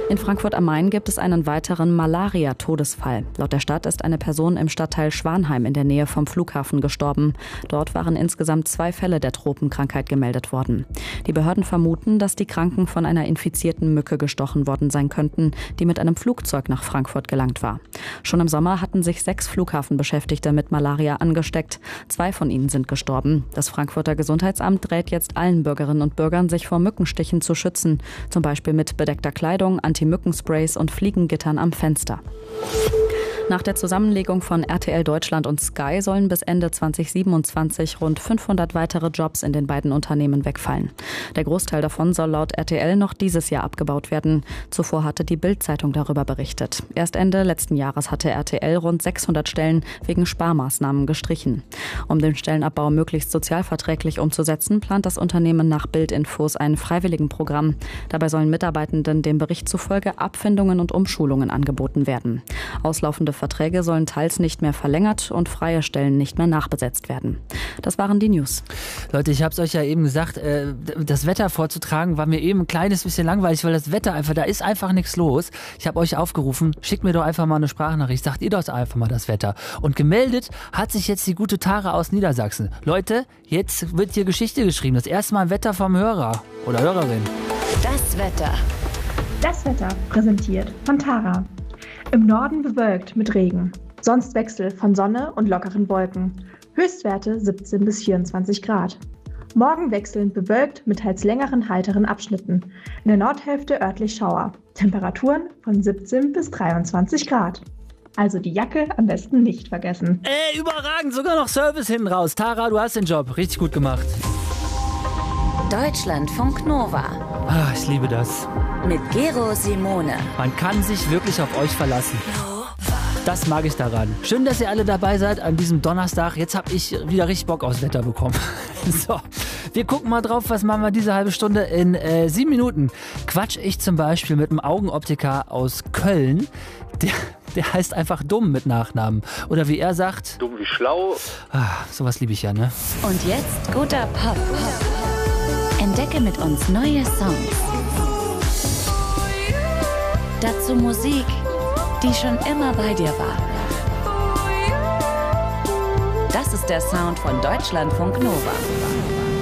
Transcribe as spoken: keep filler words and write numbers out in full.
In Frankfurt am Main gibt es einen weiteren Malaria-Todesfall. Laut der Stadt ist eine Person im Stadtteil Schwanheim in der Nähe vom Flughafen gestorben. Dort waren insgesamt zwei Fälle der Tropenkrankheit gemeldet worden. Die Behörden vermuten, dass die Kranken von einer infizierten Mücke gestochen worden sein könnten, die mit einem Flugzeug nach Frankfurt gelangt war. Schon im Sommer hatten sich sechs Flughafenbeschäftigte mit Malaria angesteckt. Zwei von ihnen sind gestorben. Das Frankfurter Gesundheitsamt rät jetzt allen Bürgerinnen und Bürgern, sich vor Mückenstichen zu schützen. Zum Beispiel mit bedeckter Kleidung, Anti-Mückensprays und Fliegengittern am Fenster. Nach der Zusammenlegung von R T L Deutschland und Sky sollen bis Ende zwanzig siebenundzwanzig rund fünfhundert weitere Jobs in den beiden Unternehmen wegfallen. Der Großteil davon soll laut R T L noch dieses Jahr abgebaut werden. Zuvor hatte die Bild-Zeitung darüber berichtet. Erst Ende letzten Jahres hatte R T L rund sechshundert Stellen wegen Sparmaßnahmen gestrichen. Um den Stellenabbau möglichst sozialverträglich umzusetzen, plant das Unternehmen nach Bild-Infos ein Freiwilligenprogramm. Dabei sollen Mitarbeitenden dem Bericht zufolge Abfindungen und Umschulungen angeboten werden. Auslaufende Verträge sollen teils nicht mehr verlängert und freie Stellen nicht mehr nachbesetzt werden. Das waren die News. Leute, ich habe es euch ja eben gesagt, äh, das Wetter vorzutragen war mir eben ein kleines bisschen langweilig, weil das Wetter einfach, da ist einfach nichts los. Ich habe euch aufgerufen, schickt mir doch einfach mal eine Sprachnachricht, sagt ihr doch einfach mal das Wetter. Und gemeldet hat sich jetzt die gute Tara aus Niedersachsen. Leute, jetzt wird hier Geschichte geschrieben. Das erste Mal ein Wetter vom Hörer oder Hörerin. Das Wetter. Das Wetter präsentiert von Tara. Im Norden bewölkt mit Regen. Sonst Wechsel von Sonne und lockeren Wolken. Höchstwerte siebzehn bis vierundzwanzig Grad. Morgen wechselnd bewölkt mit teils längeren, heiteren Abschnitten. In der Nordhälfte örtlich Schauer. Temperaturen von siebzehn bis dreiundzwanzig Grad. Also die Jacke am besten nicht vergessen. Ey, überragend, sogar noch Service hinten raus. Tara, du hast den Job. Richtig gut gemacht. Deutschlandfunk Nova. Ah, ich liebe das. Mit Gero Simone. Man kann sich wirklich auf euch verlassen. Das mag ich daran. Schön, dass ihr alle dabei seid an diesem Donnerstag. Jetzt habe ich wieder richtig Bock aufs Wetter bekommen. So, wir gucken mal drauf, was machen wir diese halbe Stunde. In äh, sieben Minuten quatsch ich zum Beispiel mit einem Augenoptiker aus Köln. Der, der heißt einfach Dumm mit Nachnamen. Oder wie er sagt... Dumm wie schlau. Ah, sowas liebe ich ja, ne? Und jetzt guter Pop. Entdecke mit uns neue Songs. Dazu Musik, die schon immer bei dir war. Das ist der Sound von Deutschlandfunk Nova.